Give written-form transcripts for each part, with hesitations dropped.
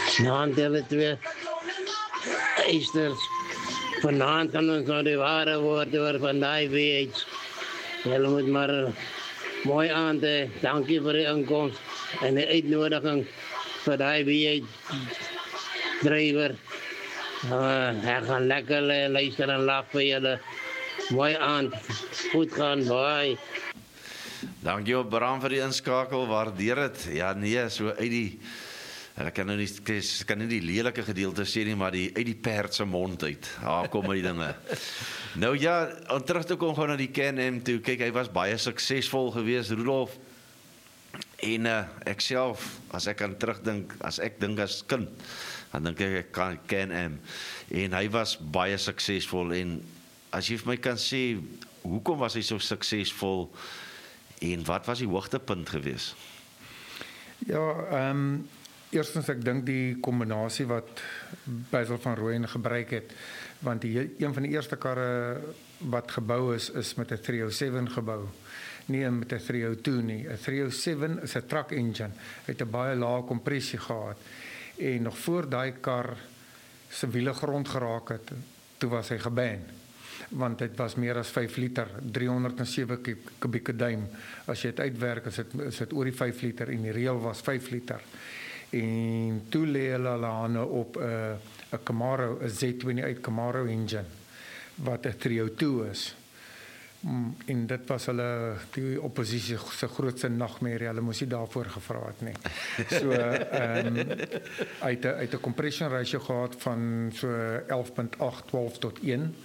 Naand hulle twee eisters. Vanaand kan ons nou die ware woorde oor van daai wees. Julle moet maar mooi aand hê. Dankie vir die inkomst en die uitnodiging vir daai wees drywer. Hij gaan lekker luisteren en lachen voor jullie. Mooi aan. Goed gaan, bye. Dankie Bram vir die inskakel, waardeer dit. Ja nee, so uit die ek kan nou nie kan nie die lelike gedeelte sê nie, maar uit die perd se mond uit. Kom my dinge. Nou ja, om terug te kom gou na die Can-Am toe. Kyk, hy was baie suksesvol geweest, Rudolf. En ek self, as ek aan terugdink, as ek dink as kind, dan dink ek Can-Am. En hy was baie suksesvol en as jy vir my kan sê, hoekom was hy so suksesvol en wat was die hoogtepunt geweest? Ja, eerstens ek dink die kombinasie wat Basil van Rooyen gebruik het, want een van die eerste karre wat gebou is met 'n 307 gebou. Nie met 'n 302 nie. 'n 307 is 'n truck engine. Hy het 'n baie lae kompressie gehad. En nog voor daai kar se wiele grond geraak het, toe was hy geban. Want dit was meer as 5 liter, 307 kubieke duim. As jy dit uitwerk, is dit oor die 5 liter en die reël was 5 liter. En toe lê hulle hande op 'n Camaro, 'n Z28 Camaro engine wat 'n 302 is. En dit was hulle die oppositie se grootste nagmerrie. Hulle moes nie daarvoor gevra het nie. So uit 'n compression ratio gehad van so 11.8, 12 tot 1.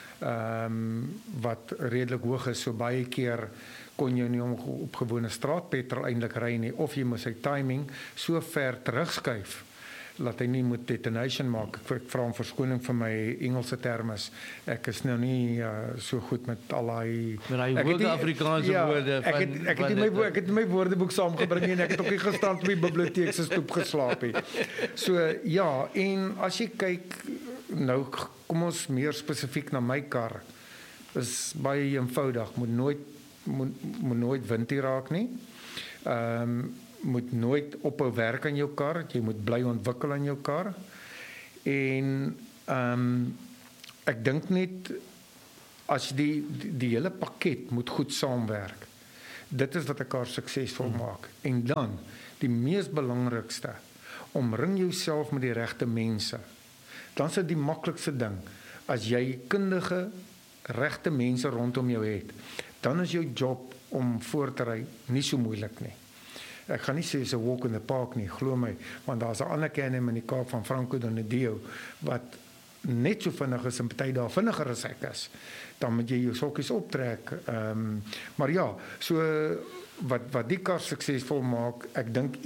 Wat redelik hoog is. So baie keer kon jy nie op gewone straatpetrol eintlik ry nie, of jy moes sy timing so ver terugskuif laat hy nie moet detonation maak. Ek vra om verskoning vir my Engelse termes. Ek is nou nie so goed met al daai Afrikaanse woorde. Ek het my woordeboek saamgebring en ek het ook nie gestaan op die biblioteek se stoep geslaap nie. So ja, en as jy kyk nou, kom ons meer spesifiek na my kar. Is baie eenvoudig, moet nooit windie raak nie. Moet nooit ophou werk aan jou kar, jy moet bly ontwikkel aan jou kar. En ek dink net as die hele pakket moet goed saamwerk. Dit is wat 'n kar suksesvol maak. En dan die mees belangrikste, omring jouself met die regte mense. Dan is dit die maklikste ding. As jy kundige, regte mense rondom jou het, dan is jou job om voor te ry nie so moeilik nie. Ek gaan nie sê is 'n walk in the park nie, glo my, want daar's 'n ander Can-Am in die Kaap van Franco Donadio wat net so vinnig is en party daar vinniger as ek is. Dan moet jy jou sokkies optrek. Maar ja, so wat die kar suksesvol maak, ek dink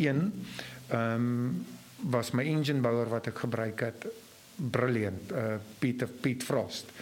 was my engine bouer wat ek gebruik het, brilliant, Piet Frost.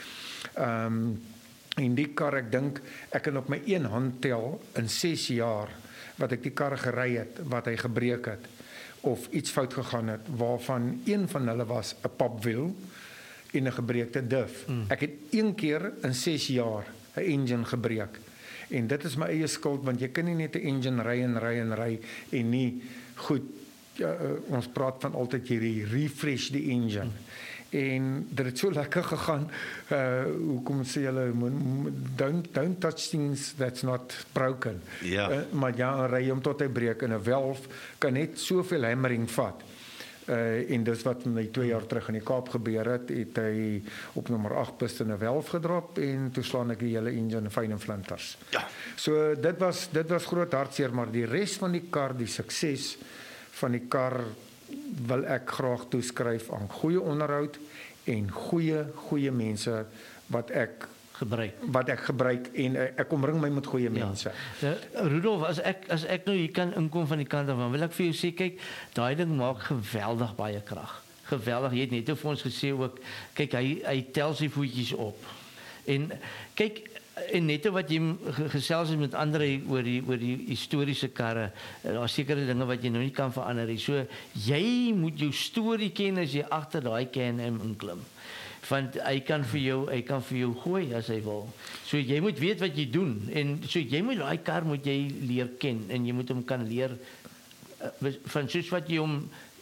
En die kar, ek dink, ek kan op my een hand tel in 6 jaar wat ek die kar gery het, wat hy gebreek het, of iets fout gegaan het, waarvan een van hulle was 'n papwiel en 'n gebreekte diff. Ek het 1 keer in 6 jaar 'n engine gebreek. En dit is my eie skuld, want jy kan nie net 'n engine ry en nie goed, ons praat van altyd hierdie refresh die engine. En dit het so lekker gegaan. Hoekom sê julle don't touch things that's not broken. Ja. Maar ja, ry hom tot hy breek in 'n valve kan net soveel hammering vat. En dis wat my 2 jaar terug in die Kaap gebeur het hy op nommer 8 piston 'n valve gedrop en toe slaan ek die hele engine fyn en flinters. Ja. So dit was groot hartseer, maar die res van die kar, die sukses van die kar wil ek graag toeskryf aan goeie onderhoud en goeie mense wat ek gebruik en ek omring my met goeie mense. Rudolf, as ek nou hier kan inkom van die kant af, dan wil ek vir jou sê, kyk, daai ding maak geweldig baie krag. Geweldig, jy het net vir ons gesê ook, kyk, hy tel sy voetjies op. En kyk, en net wat jy gesels het met ander oor die historiese karre, daar sekere dinge wat jy nou nie kan verander nie. So jy moet jou storie ken as jy agter daai Can-Am inklim. Want hy kan vir jou gooi as hy wil. So jy moet weet wat jy doen en so jy moet daai kar moet jy leer ken en jy moet hom kan leer van soos wat jy hom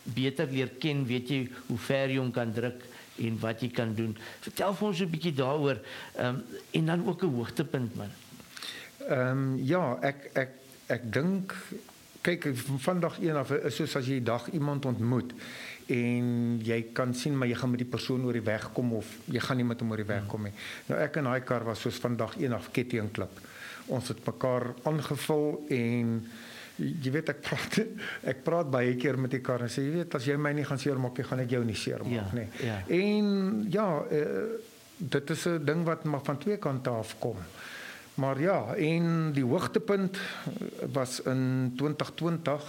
beter leer ken, weet jy hoe ver jy hom kan druk en wat jy kan doen. Vertel vir ons 'n bietjie daaroor en dan ook 'n hoogtepunt man. Ja, ek dink kyk van dag 1 af is soos as jy dag iemand ontmoet en jy kan sien maar jy gaan met die persoon oor die weg kom of jy gaan nie met hom oor die weg kom nie. Nou ek en daai kar was soos van dag 1 af ketty en klip. Ons het mekaar aangevul en jy weet ek praat baie keer met die kar en sê jy weet as jy my nie gaan seermaak nie gaan ek jou nie seermaak nie. Ja. En ja, dit is 'n ding wat maar van twee kante af kom. Maar ja, en die hoogtepunt was in 2020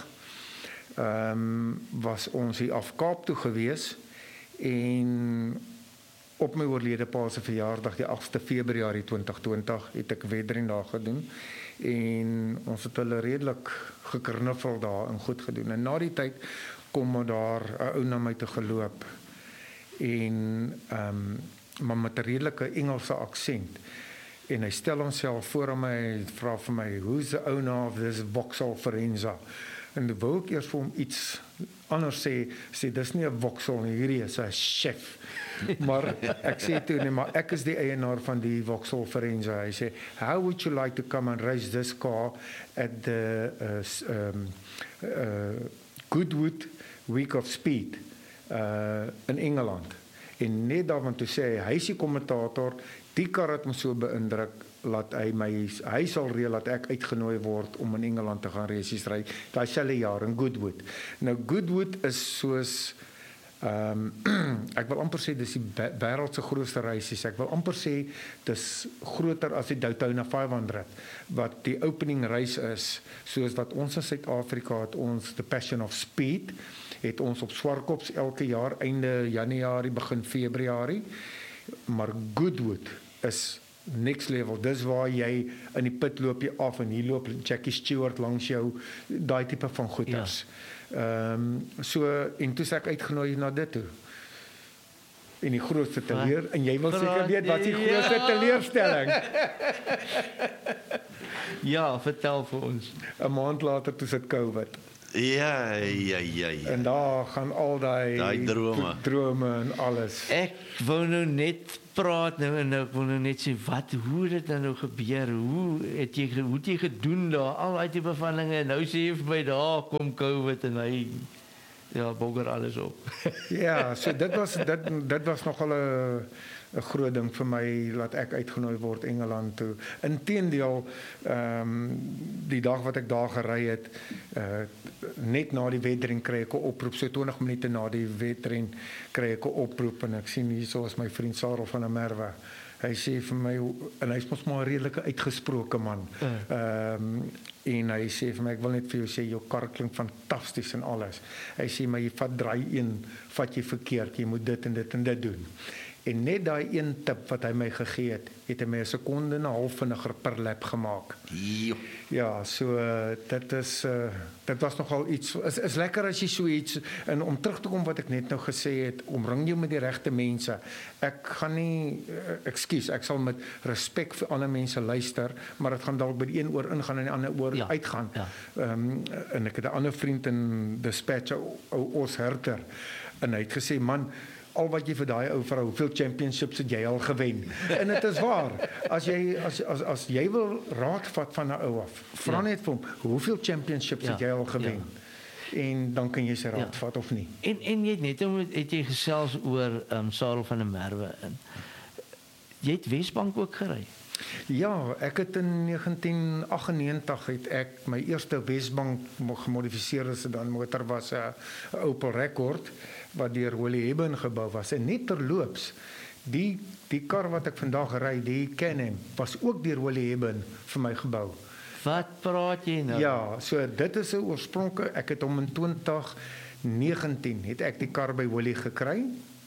was ons hier af Kaap toe gewees en op my oorlede pa se verjaardag die 8de Februarie 2020 het ek wedren daar gedoen en ons het hulle redelik geknuffel daar en goed gedoen en na die tyd kom daar 'n ou na my toe geloop en maar met 'n redelike Engelse aksent en hy stel homself voor aan my vra vir my who's the owner of this Vauxhall Forenza en dan wou ek eers vir hom iets anders sê dis nie 'n Vauxhall nie, hierdie is 'n chef. Maar ek sê toe nee, maar ek is die eienaar van die Vauxhall Forenza. Hy sê, how would you like to come and race this car at the Goodwood Week of Speed in Engeland? En net daarvan toe sê hy is die kommentator, die kar het my so beïndruk laat hy sal reël dat ek uitgenooi word om in Engeland te gaan races ry daai selfde jaar in Goodwood. Nou Goodwood is soos ek wil amper sê dis die wêreld se grootste races. Ek wil amper sê dis groter as die Daytona 500 wat die opening race is, soos wat ons in Suid-Afrika het ons The Passion of Speed het ons op Swartkops elke jaar einde Januarie begin Februarie. Maar Goodwood is next level. Dis waar jy in die pit loop jy af en hier loop Jackie Stewart langs jou, daai tipe van goeters. So en toe ek uitgenooi na dit toe. En die grootste en jy wil seker weet wat die grootste teleurstelling. Ja, vertel vir ons. 'n maand later toe sit COVID. Ja. En daar gaan al daai drome en alles. Ek wou nou net praat nou en ek wil nou net sê hoe dit nou gebeur? Hoe het jy gedoen daar al daai tipe van dinge? Nou sê jy vir my daar kom COVID en hy bogger alles op. Ja, so dit was nogal 'n groot ding vir my laat ek uitgenooi word Engeland toe. Inteendeel die dag wat ek daar gery het net na die wedren kry ek 'n oproep so 20 minute na die wedren kry ek 'n oproep en ek sien hierso is my vriend Sarel van der Merwe. Hy sê vir my en hy's mos maar 'n redelike uitgesproke man. En hy sê vir my ek wil net vir jou sê jou kar klink fantasties en alles. Hy sê maar jy draai een vat jy verkeerd, jy moet dit en dit en dit doen. En net daai een tip wat hy my gegee het hy my 'n sekonde en 'n half vinniger per lap gemaak. Ja, so dit was nogal iets. Is lekker as jy so iets en om terug te kom wat ek net nou gesê het, omring jou met die regte mense. Ek gaan nie ek sal met respek vir ander mense luister, maar dit gaan dalk by die een oor ingaan en die ander oor uitgaan. En ek het 'n ander vriend in Dispatch, ou Os Herter, en hy het gesê man al wat jy vir daai ou vrou, hoeveel championships het jy al gewen? En dit is waar. As jy wil raad vat van 'n ou af, vra net vir hom, hoeveel championships het jy al gewen? En dan kan jy sy raad vat of nie. En jy het jy gesels oor Sarel van der Merwe. Jy het Wesbank ook gery. Ja, ek het in 1998 het ek my eerste Wesbank gemodifiseerde sedan motor was 'n Opel Rekord wat deur Willie Hebben gebou was en net terloops die kar wat ek vandag ry, die Can-Am, was ook deur Willie Hebben vir my gebou. Wat praat jy nou? Ja, so dit is 'n oorspronklike, ek het hom in 2019 het ek die kar by Willie gekry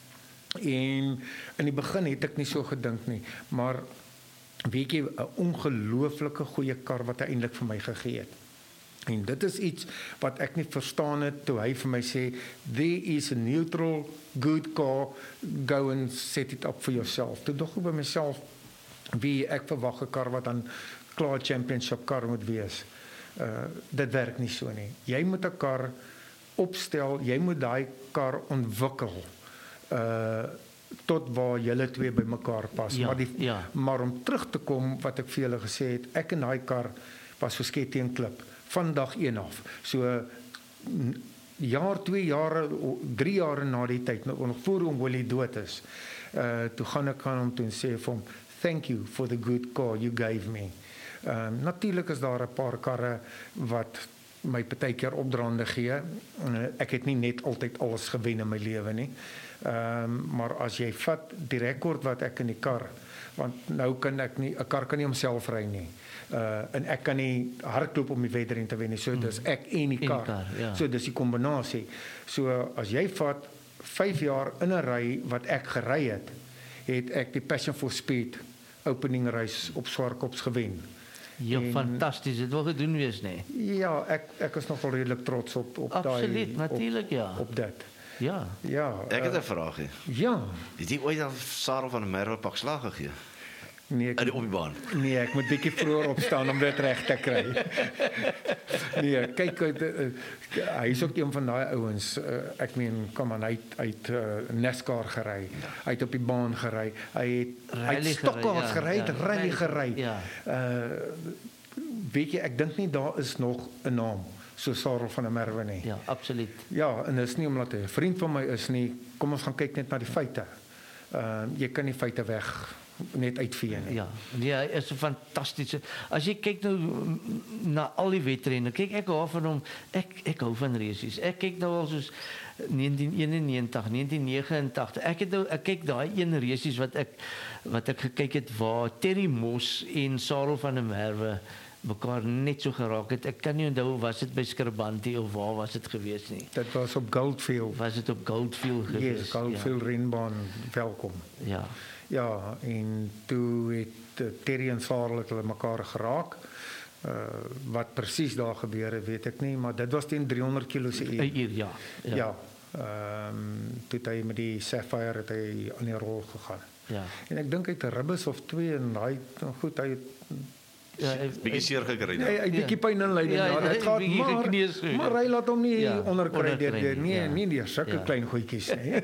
en in die begin het ek nie so gedink nie, maar weet jy 'n ongelooflike goeie kar wat hy eintlik vir my gegee het. En dit is iets wat ek nie verstaan het toe hy vir my sê there is a neutral good car, go and set it up for yourself. Toe dog ek by myself wie ek verwag 'n kar wat dan klaar championship kar moet wees. Dit werk nie so nie. Jy moet 'n kar opstel, jy moet daai kar ontwikkel tot waar julle twee by mekaar pas. Ja, maar om terug te kom wat ek vir julle gesê het, ek en daai kar was versket teen klip van dag 1 af. So jaar, 2 jare, 3 jare na die tyd, nog voor oom Willie dood is, toe gaan ek aan hom toe en sê vir hom, thank you for the good car you gave me. Natuurlik is daar 'n paar karre wat my partykeer opdraande gee. Ek het nie net altyd alles gewen in my lewe nie. Maar as jy vat die rekord wat ek in die kar, want nou kan ek nie, 'n kar kan nie homself ry nie. En ek kan nie hardloop om die wedren te wen nie. So dis ek en die kar. Ja. So dis die kombinasie. So as jy vat 5 jaar in 'n ry wat ek gery het ek die Passion for Speed opening race op Swartkops gewen. Ja, fantasties. Dit wil gedoen wees, nee. Ja, ek is nogal redelik trots op daai. Absoluut, natuurlik ja. Op dit. Ja. Ja. Ek het 'n vraagie. Ja. Het jy ooit al Sarel van der Merwe pak slag gegee? Nee, Op die baan. Nee, ek moet bietjie vroeër opstaan om dit reg te kry. Nee, kyk, hy is ook een van daai ouens. Ek meen, kom aan, hy het NASCAR gery. Hy het op die baan gery. Hy het stokkaars gery, rally gery. Ja. Weet jy, ek dink nie daar is nog 'n naam so Sarel van der Merwe nie. Ja, absoluut. Ja, en dit is nie omdat hy 'n vriend van my is nie. Kom ons gaan kyk net na die feite. Jy kan nie feite weg net uitvee nie. Ja, nee, hy is 'n fantastiese. As jy kyk nou na al die wedrenne, kyk ek hou van hom. Ek hou van resies. Ek kyk nou al soos 1991, 1989. Ek kyk daai een resies wat ek gekyk het waar Terry Moss en Sarel van der Merwe mekaar net so geraak het. Ek kan nie onthou was dit by Skrabanti of waar was dit gewees nie. Dit was op Goldfield. Was dit op Goldfield gewees? Yes, Goldfield renbaan. Welkom. Ja. Ja, en toe het Terry en Sarel het hulle mekaar geraak. Wat presies daar gebeur het, weet ek nie, maar dit was teen 300 km/h. Ja. Ja. Toe het hy met die Sapphire het hy aan die rol gegaan. Ja. En ek dink hy het 'n ribbes of 2 en hy goed, hy Bietjie seer gekry hy het bietjie pyn in lyding. Ja, dit gaan maar hy laat hom nie onderkry deur nie deur sulke klein goedjies nie.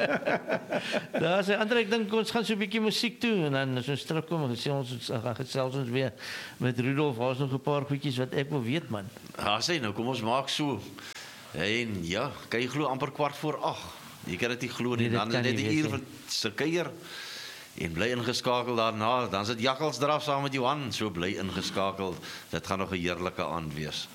Daar sê Andre, ek dink ons gaan so 'n bietjie musiek toe en dan as ons terugkom gesels ons weer met Rudolf. Daar's nog 'n paar goedjies wat ek wil weet, man. Ja, sê nou, kom ons maak so. En ja, kan jy glo amper 8:15. Jy kan dit nie glo nie, dan net 'n uur van se kuier. En bly ingeskakel daarna, dan sit Jakkals draf saam met Johan, so bly ingeskakel. Dit gaan nog 'n heerlike aand wees.